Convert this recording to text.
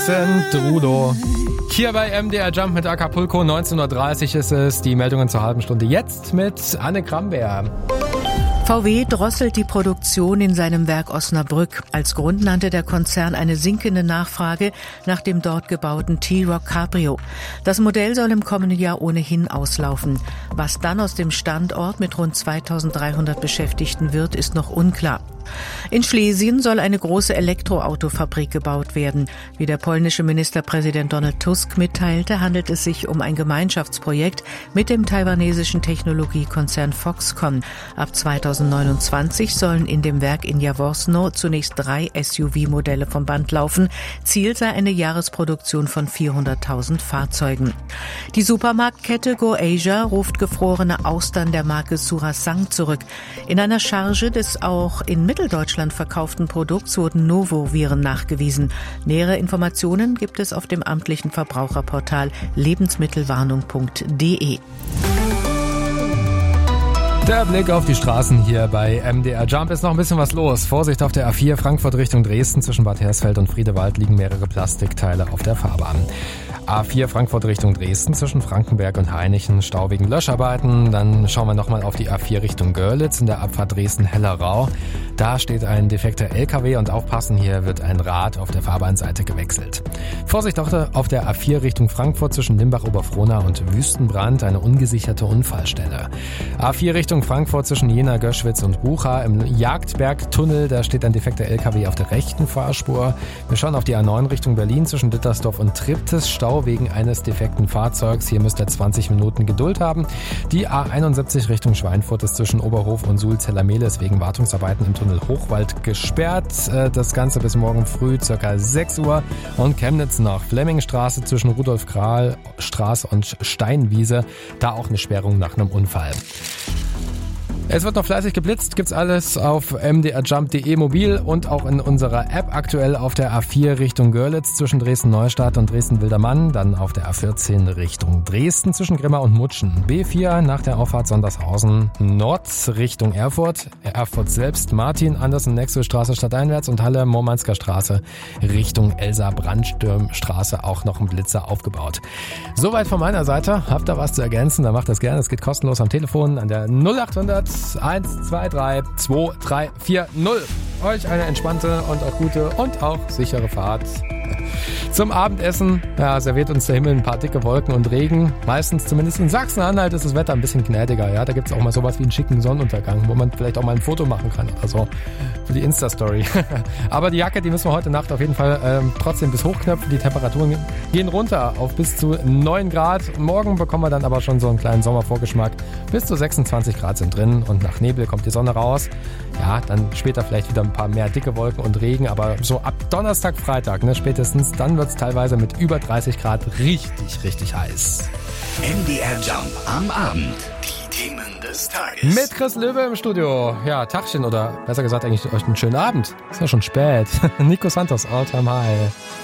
Rudo. Hier bei MDR Jump mit Acapulco, 19.30 Uhr ist es. Die Meldungen zur halben Stunde jetzt mit Anne Kramberg. VW drosselt die Produktion in seinem Werk Osnabrück. Als Grund nannte der Konzern eine sinkende Nachfrage nach dem dort gebauten T-Roc Cabrio. Das Modell soll im kommenden Jahr ohnehin auslaufen. Was dann aus dem Standort mit rund 2.300 Beschäftigten wird, ist noch unklar. In Schlesien soll eine große Elektroautofabrik gebaut werden. Wie der polnische Ministerpräsident Donald Tusk mitteilte, handelt es sich um ein Gemeinschaftsprojekt mit dem taiwanesischen Technologiekonzern Foxconn. Ab 2029 sollen in dem Werk in Jaworzno zunächst 3 SUV-Modelle vom Band laufen. Ziel sei eine Jahresproduktion von 400.000 Fahrzeugen. Die Supermarktkette GoAsia ruft gefrorene Austern der Marke Surasang zurück. In einer Charge des auch in Mitteldeutschland verkauften Produkts wurden Novoviren nachgewiesen. Nähere Informationen gibt es auf dem amtlichen Verbraucherportal lebensmittelwarnung.de. Der Blick auf die Straßen hier bei MDR Jump, ist noch ein bisschen was los. Vorsicht auf der A4 Frankfurt Richtung Dresden. Zwischen Bad Hersfeld und Friedewald liegen mehrere Plastikteile auf der Fahrbahn. A4 Frankfurt Richtung Dresden zwischen Frankenberg und Hainichen, Stau wegen Löscharbeiten. Dann schauen wir nochmal auf die A4 Richtung Görlitz in der Abfahrt Dresden-Hellerau. Da steht ein defekter LKW und aufpassen, hier wird ein Rad auf der Fahrbahnseite gewechselt. Vorsicht auch auf der A4 Richtung Frankfurt zwischen Limbach-Oberfrohna und Wüstenbrand, eine ungesicherte Unfallstelle. A4 Richtung Frankfurt zwischen Jena, Göschwitz und Bucha im Jagdbergtunnel, da steht ein defekter LKW auf der rechten Fahrspur. Wir schauen auf die A9 Richtung Berlin zwischen Dittersdorf und Triptis, Stau wegen eines defekten Fahrzeugs. Hier müsst ihr 20 Minuten Geduld haben. Die A71 Richtung Schweinfurt ist zwischen Oberhof und Suhl-Zellermeles wegen Wartungsarbeiten im Tunnel Hochwald gesperrt. Das Ganze bis morgen früh, ca. 6 Uhr. Und Chemnitz noch. Flemmingstraße zwischen Rudolf-Kral-Straße und Steinwiese. Da auch eine Sperrung nach einem Unfall. Es wird noch fleißig geblitzt, gibt's alles auf mdrjump.de mobil und auch in unserer App, aktuell auf der A4 Richtung Görlitz zwischen Dresden-Neustadt und Dresden-Wildermann, dann auf der A14 Richtung Dresden zwischen Grimma und Mutschen, B4 nach der Auffahrt Sondershausen Nord Richtung Erfurt, Erfurt selbst, Martin-Andersen-Nexel-Straße stadteinwärts und Halle-Murmansker Straße Richtung Elsa-Brandstürm-Straße, auch noch ein Blitzer aufgebaut. Soweit von meiner Seite, habt ihr was zu ergänzen, dann macht das gerne, es geht kostenlos am Telefon an der 0800 123 2340. Euch eine entspannte und auch gute und auch sichere Fahrt. Zum Abendessen serviert uns der Himmel ein paar dicke Wolken und Regen. Meistens, zumindest in Sachsen-Anhalt, ist das Wetter ein bisschen gnädiger. Ja, da gibt's auch mal sowas wie einen schicken Sonnenuntergang, wo man vielleicht auch mal ein Foto machen kann oder so für die Insta-Story. Aber die Jacke, die müssen wir heute Nacht auf jeden Fall trotzdem bis hochknöpfen. Die Temperaturen gehen runter auf bis zu 9 Grad. Morgen bekommen wir dann aber schon so einen kleinen Sommervorgeschmack. Bis zu 26 Grad sind drin und nach Nebel kommt die Sonne raus. Ja, dann später vielleicht wieder ein paar mehr dicke Wolken und Regen, aber so ab Donnerstag, Freitag, spätestens, dann wird's teilweise mit über 30 Grad richtig, richtig heiß. MDR Jump am Abend. Die Themen des Tages. Mit Chris Löwe im Studio. Ja, Tagchen oder besser gesagt eigentlich euch einen schönen Abend. Ist ja schon spät. Nico Santos, All Time High.